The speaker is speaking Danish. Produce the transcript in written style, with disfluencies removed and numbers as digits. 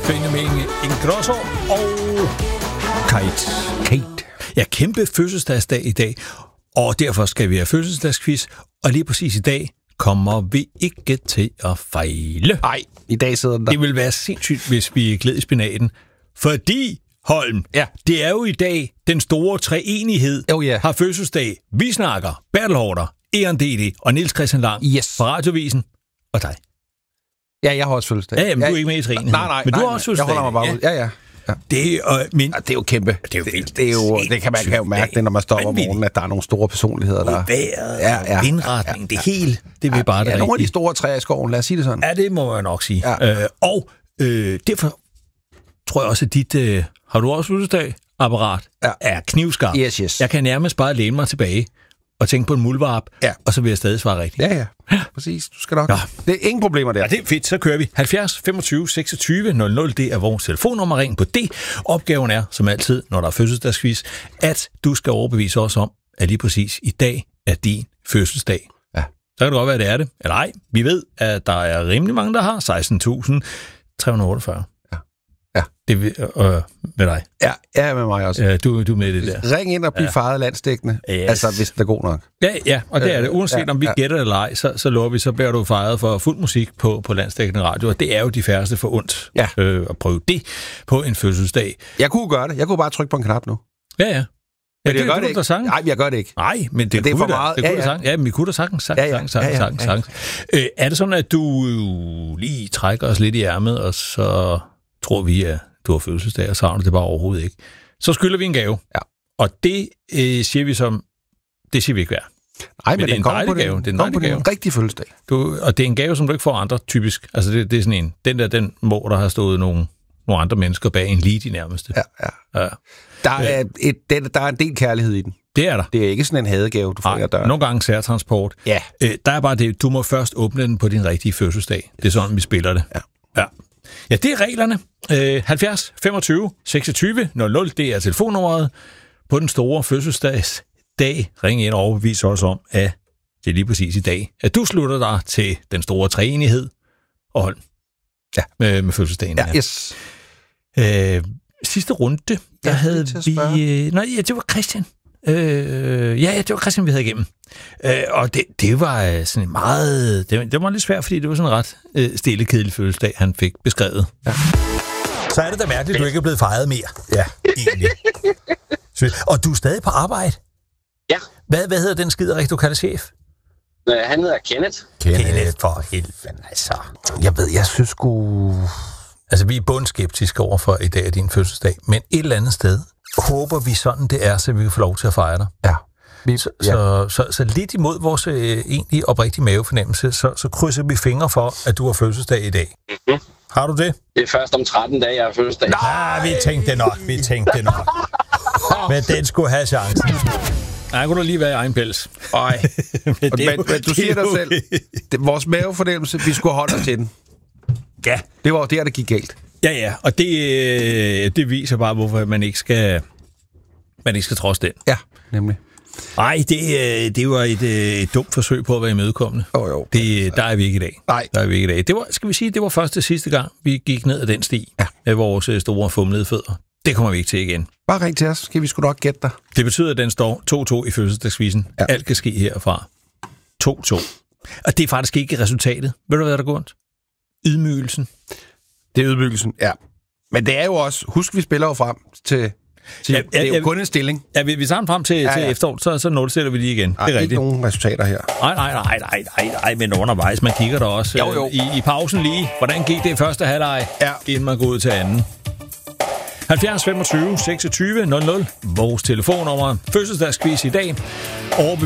Benjamin Ingrosso og Kate. Ja, kæmpe fødselsdagsdag i dag, og derfor skal vi have fødselsdagsquiz, og lige præcis i dag kommer vi ikke til at fejle. Nej, i dag sidder den der. Det vil være sindssygt, hvis vi gled i spinaten, fordi, Holm, det er jo i dag den store treenighed har fødselsdag. Vi snakker Bertel Haarder, Egon D.D. og Niels Christian Lang fra Radiovisen og dig. Ja, jeg har også fødselsdag. Ja, men du er ikke med i treenigheden. Nej, men du har også fødselsdag. Jeg holder mig bare ud. Ja. Det er jo kæmpe. Det er jo vildt. Det kan man jo mærke, det, når man står op om morgenen, at der er nogle store personligheder, der... Vejret, indretning, det hele, det vil bare det rigtige. Nogle af de store træer i skoven, lad os sige det sådan. Ja, det må jeg nok sige. Ja. Derfor tror jeg også, at dit... har du også fødselsdag? Apparat er knivskarp. Yes. Jeg kan nærmest bare læne mig tilbage og tænke på en muldvarp, og så vil jeg stadig svare rigtigt. Ja. Præcis. Du skal nok. Ja. Det er ingen problemer der. Ja, det er fedt. Så kører vi. 70 25 26 00. Det er vores telefonnummer. Ring på det. Opgaven er, som altid, når der er fødselsdagsquiz, at du skal overbevise os om, at lige præcis i dag er din fødselsdag. Ja. Så kan det godt være, det er det. Eller ej. Vi ved, at der er rimelig mange, der har 16.348. Ja. Det med dig. Ja, med mig også. Du er med det der. Ring ind og bliv faret landsdækkende. Yes. Altså, hvis det er god nok. Ja, og det er det. Uanset om vi gætter eller ej, så lover vi, så bliver du fejret for fuld musik på landsdækkende radio. Og det er jo de færreste for ondt at prøve det på en fødselsdag. Jeg kunne gøre det. Jeg kunne bare trykke på en knap nu. Ja. Men jeg gør det ikke. Nej, jeg gør det ikke. Nej, men det er for meget. Ja, men vi kunne da sagtens. Er det sådan, at du lige trækker os lidt i ærmet, og så tror vi, at du har fødselsdag, og så har du det bare overhovedet ikke. Så skylder vi en gave. Ja. Og det siger vi som... Det siger vi ikke værd. Nej, men den kommer på gave. Det er en den rigtige fødselsdag. Og det er en gave, som du ikke får andre, typisk. Altså, det er sådan en... Den må, der har stået nogle andre mennesker bag en lige de nærmeste. Ja. Der er en del kærlighed i den. Det er der. Det er ikke sådan en hadegave, du får af døren. Nogle gange særtransport. Ja. Der er bare det, du må først åbne den på din rigtige fødselsdag. Det er sådan, vi spiller det. Ja, det er reglerne. 70 25 26 00, det er telefonnummeret på den store fødselsdagsdag. Ring ind og overbevis os om, at det er lige præcis i dag, at du slutter dig til den store treenighed og hold med fødselsdagen. Ja, yes. Sidste runde, der havde vi... det var Christian. Det var Christian, vi havde igennem. Og det var sådan meget... Det var lidt svært, fordi det var sådan en ret stille, kedelig fødselsdag, han fik beskrevet. Ja. Så er det da mærkeligt, at du ikke er blevet fejret mere. Ja, egentlig. Og du er stadig på arbejde? Ja. Hvad hedder den skiderik, du kalder chef? Han hedder Kenneth. Kenneth, for helvede, altså. Jeg synes sgu... Altså, vi er bundskeptiske overfor i dag af din fødselsdag, men et eller andet sted håber vi sådan, det er, så vi kan få lov til at fejre dig. Ja. Så lidt imod vores egentlig oprigtige mavefornemmelse, så krydser vi fingre for, at du har fødselsdag i dag. Mm-hmm. Har du det? Det er først om 13 dage, jeg har fødselsdag. Nej, vi tænkte det nok. Men den skulle have chancen. Nej, kunne du lige være i egen pels. men du siger dig selv, vores mavefornemmelse, vi skulle holde os til den. Ja. Det var der gik galt. Ja, og det viser bare, hvorfor man ikke skal trodse den. Ja, nemlig. Nej, det var et dumt forsøg på at være imødekommende. Jo. Der er vi ikke i dag. Nej. Der er vi ikke i dag. Det var, skal vi sige, det var første sidste gang, vi gik ned ad den sti med vores store fumlede fødder. Det kommer vi ikke til igen. Bare ring til os, skal vi sgu nok gætte dig. Det betyder, at den står 2-2 i fødselsdagsquizzen. Ja. Alt kan ske herfra. 2-2. Og det er faktisk ikke resultatet. Ved du, hvad der går ondt? Ydmygelsen. Det er ydmygelsen, ja. Men det er jo også... Husk, vi spiller jo frem til det er jo kun en stilling. Ja, vi tager den frem til efteråret, så nulstiller vi lige igen. Det er rigtigt. Ikke nogen resultater her. Nej, men undervejs. Man kigger der også jo. I pausen lige. Hvordan gik det i første halvleg, inden man går ud til anden? 70 25 26 00. Vores telefonnummer. Fødselsdagsquiz i dag.